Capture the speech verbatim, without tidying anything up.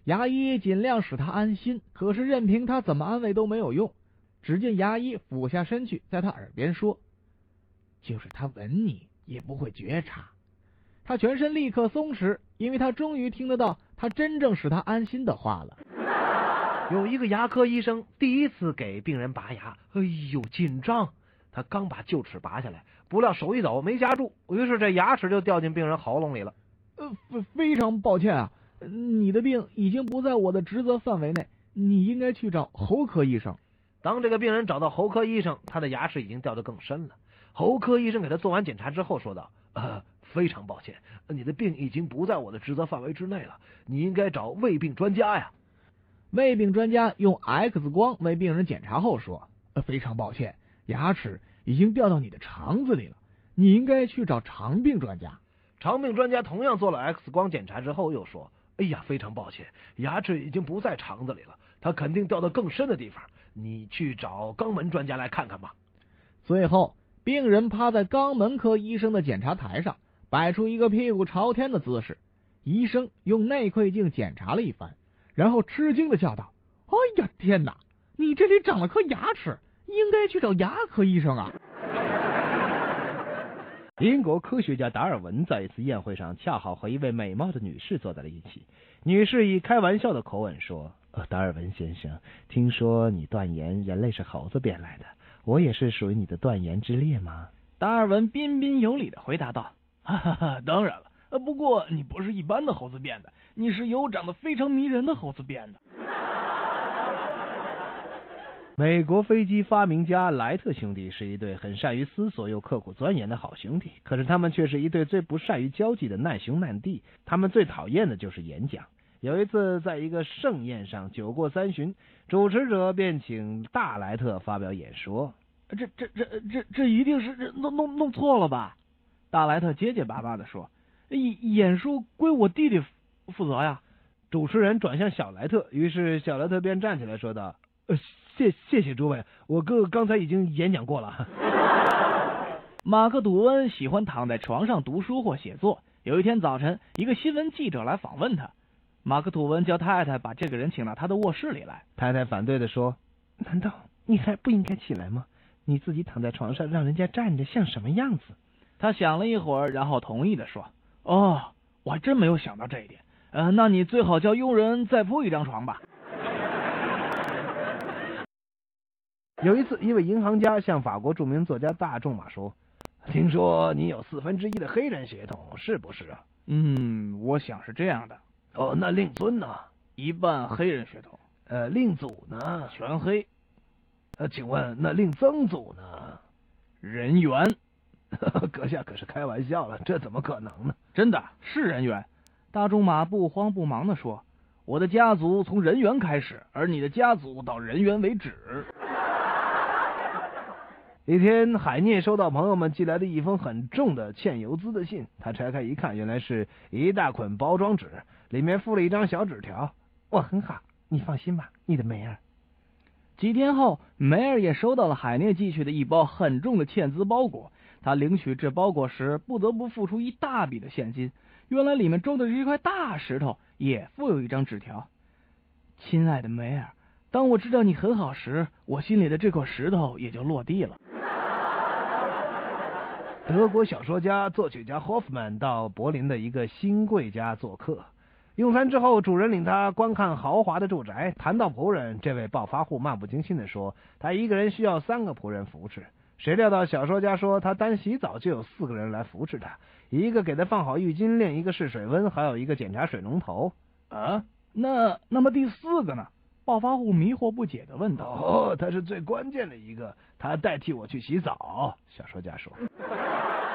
牙医尽量使他安心，可是任凭他怎么安慰都没有用。只见牙医俯下身去，在他耳边说：“就是他吻你也不会觉察。”他全身立刻松弛，因为他终于听得到他真正使他安心的话了。 有一个牙科医生第一次给病人拔牙，哎呦紧张！他刚把臼齿拔下来，不料手一抖没夹住，于是这牙齿就掉进病人喉咙里了。 呃，非常抱歉啊，你的病已经不在我的职责范围内，你应该去找喉科医生。 当这个病人找到喉科医生，他的牙齿已经掉得更深了。喉科医生给他做完检查之后说道：“呃，非常抱歉，你的病已经不在我的职责范围之内了，你应该找胃病专家呀。” 胃病专家用 X 光为病人检查后说：“呃，非常抱歉，牙齿已经掉到你的肠子里了，你应该去找肠病专家。” 肠病专家同样做了 X 光检查之后又说：“哎呀，非常抱歉，牙齿已经不在肠子里了，它肯定掉到更深的地方，你去找肛门专家来看看吧。” 最后，病人趴在肛门科医生的检查台上，摆出一个屁股朝天的姿势。医生用内窥镜检查了一番，然后吃惊的叫道：“哎呀，天哪！你这里长了颗牙齿，应该去找牙科医生啊！” 英国科学家达尔文在一次宴会上恰好和一位美貌的女士坐在了一起。女士以开玩笑的口吻说：“呃，达尔文先生，听说你断言人类是猴子变来的，我也是属于你的断言之列吗？” 达尔文彬彬有礼的回答道：“哈哈哈，当然了，呃，不过你不是一般的猴子变的，你是由长得非常迷人的猴子变的。” 美国飞机发明家莱特兄弟是一对很善于思索又刻苦钻研的好兄弟，可是他们却是一对最不善于交际的难兄难弟。他们最讨厌的就是演讲。有一次，在一个盛宴上，酒过三巡，主持者便请大莱特发表演说。 这这这这这一定是弄弄弄错了吧？大莱特结结巴巴的说：“演演说归我弟弟负责呀。” 主持人转向小莱特，于是小莱特便站起来说道：“呃，谢谢谢诸位，我哥刚才已经演讲过了。” 马克·吐温喜欢躺在床上读书或写作。有一天早晨，一个新闻记者来访问他，马克·吐温叫太太把这个人请到他的卧室里来。 太太反对的说：“难道你还不应该起来吗？你自己躺在床上，让人家站着，像什么样子？” 他想了一会儿，然后同意的说：“哦，我还真没有想到这一点。呃，那你最好叫佣人再铺一张床吧。” 有一次，一位银行家向法国著名作家大仲马说：“听说你有四分之一的黑人血统，是不是啊？”“ 嗯，我想是这样的。”“ 哦，那令尊呢？”“ 一半黑人血统。”“ 呃，令祖呢？”“ 全黑。”“ 呃，请问那令曾祖呢？”“ 人猿。”“ 阁下可是开玩笑了，这怎么可能呢？”“ 真的是人猿。”大仲马不慌不忙地说：“我的家族从人猿开始，而你的家族到人猿为止。” 一天，海涅收到朋友们寄来的一封很重的欠邮资的信，他拆开一看，原来是一大捆包装纸，里面附了一张小纸条：“我很好，你放心吧，你的梅尔。” 几天后，梅尔也收到了海涅寄去的一包很重的欠资包裹。他领取这包裹时，不得不付出一大笔的现金。原来里面装的是一块大石头，也附有一张纸条：“亲爱的梅尔，当我知道你很好时，我心里的这块石头也就落地了。” 德国小说家、作曲家霍夫曼到柏林的一个新贵家做客，用餐之后，主人领他观看豪华的住宅。谈到仆人，这位暴发户漫不经心地说，他一个人需要三个仆人扶持。谁料到小说家说，他单洗澡就有四个人来扶持他，一个给他放好浴巾，另一个试水温，还有一个检查水龙头。 啊，那那么第四个呢？暴发户迷惑不解地问道。 哦，他是最关键的一个，他代替我去洗澡。小说家说。